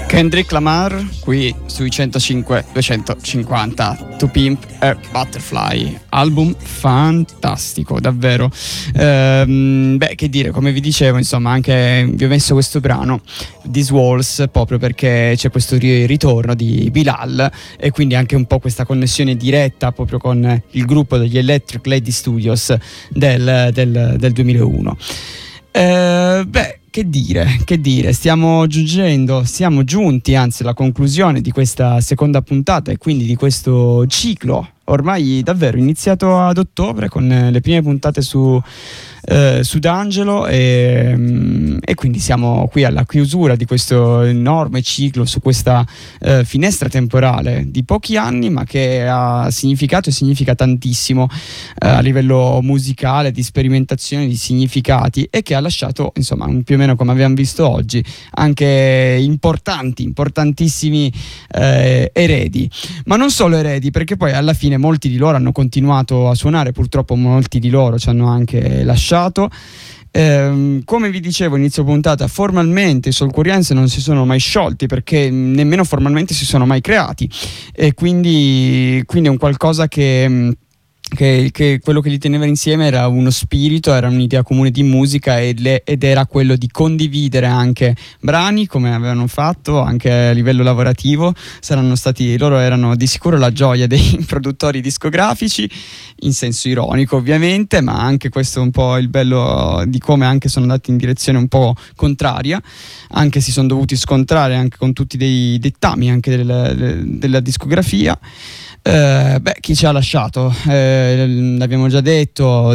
Kendrick Lamar qui sui 105-250, To Pimp a Butterfly, album fantastico davvero. Che dire, come vi dicevo, insomma, anche vi ho messo questo brano These Walls proprio perché c'è questo ritorno di Bilal e quindi anche un po' questa connessione diretta proprio con il gruppo degli Electric Lady Studios del 2001. Che dire, siamo giunti anzi alla conclusione di questa seconda puntata e quindi di questo ciclo ormai davvero iniziato ad ottobre con le prime puntate su D'Angelo e quindi siamo qui alla chiusura di questo enorme ciclo su questa finestra temporale di pochi anni, ma che ha significato e significa tantissimo a livello musicale, di sperimentazione di significati, e che ha lasciato, insomma, più o meno come abbiamo visto oggi, anche importantissimi eredi, ma non solo eredi, perché poi alla fine molti di loro hanno continuato a suonare, purtroppo molti di loro ci hanno anche lasciato. Come vi dicevo inizio puntata, formalmente i Soulquarians non si sono mai sciolti perché nemmeno formalmente si sono mai creati, e quindi è un qualcosa che quello che li teneva insieme era uno spirito, era un'idea comune di musica ed era quello di condividere anche brani come avevano fatto anche a livello lavorativo. Loro erano di sicuro la gioia dei produttori discografici, in senso ironico ovviamente, ma anche questo è un po' il bello di come anche sono andati in direzione un po' contraria, anche si sono dovuti scontrare anche con tutti dei dettami anche della discografia. Chi ci ha lasciato? L'abbiamo già detto,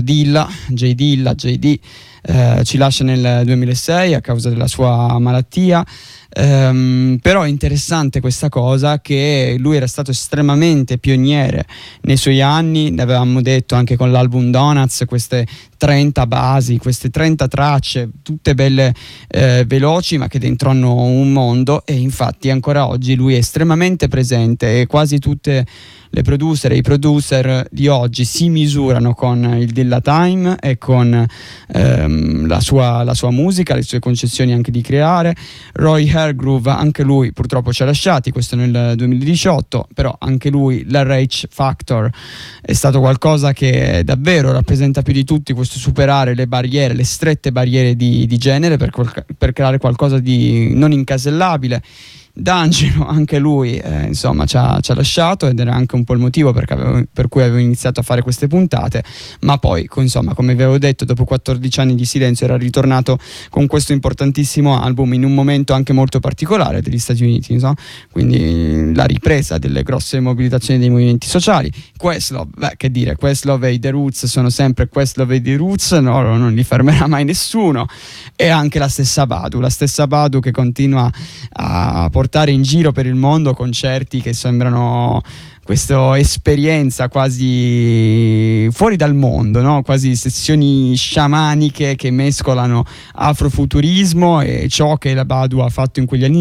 JD ci lascia nel 2006 a causa della sua malattia. Però è interessante questa cosa, che lui era stato estremamente pioniere nei suoi anni, ne avevamo detto anche con l'album Donuts, queste 30 basi, queste 30 tracce, tutte belle veloci, ma che dentro hanno un mondo, e infatti ancora oggi lui è estremamente presente e quasi tutte le producer e i producer di oggi si misurano con il Dilla Time e con la sua musica, le sue concezioni anche di creare. Roy Hargrove, anche lui purtroppo ci ha lasciati, questo nel 2018, però anche lui, la RH Factor, è stato qualcosa che davvero rappresenta più di tutti questo superare le barriere, le strette barriere di genere per creare qualcosa di non incasellabile. D'Angelo, anche lui insomma ci ha lasciato, ed era anche un po' il motivo per cui avevo iniziato a fare queste puntate, ma poi insomma, come vi avevo detto, dopo 14 anni di silenzio era ritornato con questo importantissimo album in un momento anche molto particolare degli Stati Uniti, insomma. Quindi la ripresa delle grosse mobilitazioni dei movimenti sociali. Questlove, che dire, Questlove e The Roots sono sempre Questlove e The Roots, no, non li fermerà mai nessuno, e anche la stessa Badu che continua a portare in giro per il mondo concerti che sembrano questa esperienza quasi fuori dal mondo, no? Quasi sessioni sciamaniche che mescolano afrofuturismo e ciò che la Badu ha fatto in quegli anni